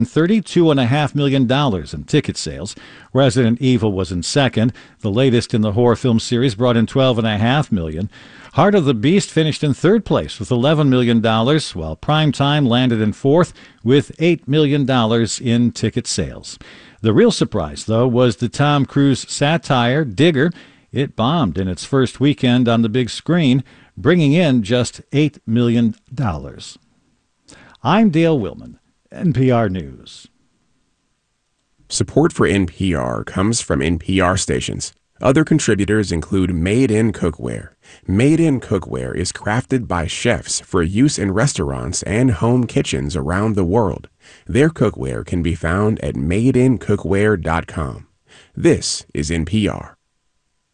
$32.5 million in ticket sales. Resident Evil was in second. The latest in the horror film series brought in $12.5 million. Heart of the Beast finished in third place with $11 million, while Primetime landed in fourth with $8 million in ticket sales. The real surprise, though, was the Tom Cruise satire Digger. It bombed in its first weekend on the big screen, bringing in just $8 million. I'm Dale Willman, NPR News. Support for NPR comes from NPR stations. Other contributors include Made in Cookware. Made in Cookware is crafted by chefs for use in restaurants and home kitchens around the world. Their cookware can be found at madeincookware.com. This is NPR.